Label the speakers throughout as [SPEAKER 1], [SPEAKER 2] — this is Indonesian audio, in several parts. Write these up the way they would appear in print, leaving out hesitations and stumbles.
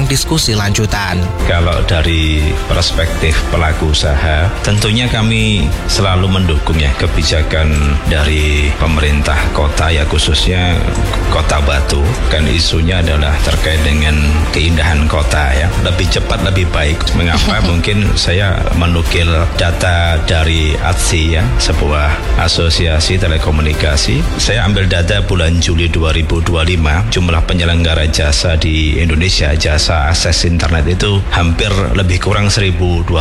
[SPEAKER 1] diskusi lanjutan.
[SPEAKER 2] Kalau dari perspektif pelaku usaha, tentunya kami selalu mendukung ya kebijakan dari pemerintah kota, ya khususnya Kota Batu. Kan isunya adalah terkait dengan keindahan kota ya. Lebih cepat lebih baik. Mengapa? Mungkin saya menukil data dari ATSI ya, sebuah asosiasi telekomunikasi. Saya ambil data bulan Juli 2025, jumlah penyelenggara jasa di Indonesia, jasa akses internet itu hampir lebih kurang 1.250.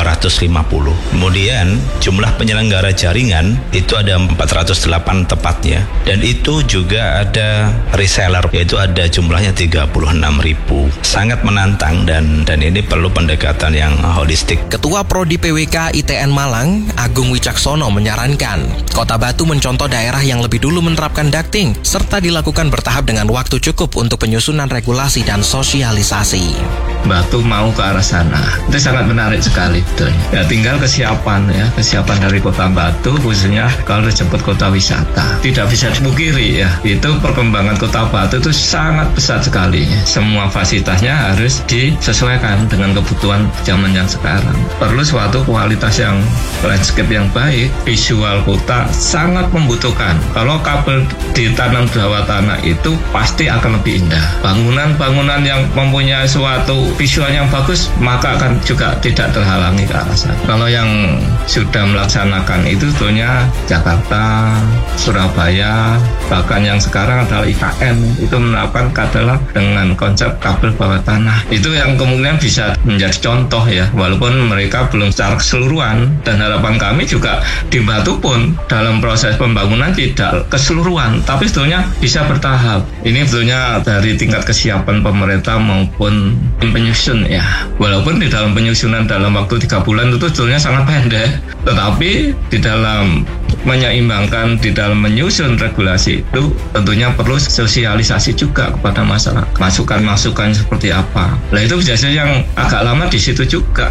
[SPEAKER 2] Kemudian jumlah penyelenggara jaringan itu ada 408 tepatnya, dan itu juga ada reseller, yaitu ada jumlahnya 36.000. Sangat menantang dan ini perlu pendekatan yang holistik.
[SPEAKER 1] Ketua Prodi PWK ITN Malang, Agung Wicaksono menyarankan Kota Batu mencontoh daerah yang lebih dulu menerapkan ducting serta dilakukan bertahap dengan waktu cukup untuk penyusunan regulasi dan sosialisasi.
[SPEAKER 3] Batu mau ke arah sana, itu sangat menarik sekali betul. Ya tinggal kesiapan dari Kota Batu, khususnya kalau disebut kota wisata. Tidak bisa dipungkiri ya, itu perkembangan Kota Batu itu sangat pesat sekali. Semua fasilitasnya harus disesuaikan dengan kebutuhan zaman yang sekarang. Perlu suatu kualitas yang landscape yang baik, visual kota sangat membutuhkan. Kalau kabel ditanam di bawah tanah itu pasti akan lebih indah. Bangunan-bangunan yang mempunyai suatu visual yang bagus maka akan juga tidak terhalangi ke arah sana. Kalau yang sudah melaksanakan itu tentunya Jakarta, Surabaya, bahkan yang sekarang adalah IKN itu menerapkan adalah dengan konsep kabel bawah tanah. Itu yang kemungkinan bisa menjadi contoh ya, walaupun mereka belum secara keseluruhan, dan harapan kami juga di Batu pun dalam proses pembangunan tidak keseluruhan, tapi sebetulnya bisa bertahap. Ini sebetulnya dari tingkat kesiapan pemerintah maupun penyusun ya. Walaupun di dalam penyusunan dalam waktu 3 bulan itu sebetulnya sangat pendek, tetapi di dalam menyeimbangkan, di dalam menyusun regulasi itu tentunya perlu sosialisasi juga kepada masyarakat. Masukan-masukan seperti apa. Nah itu biasanya yang agak lama di situ juga.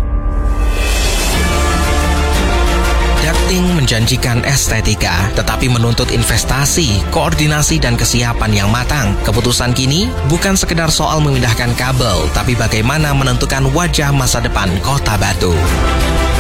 [SPEAKER 1] Ducting menjanjikan estetika, tetapi menuntut investasi, koordinasi, dan kesiapan yang matang. Keputusan kini bukan sekedar soal memindahkan kabel, tapi bagaimana menentukan wajah masa depan Kota Batu.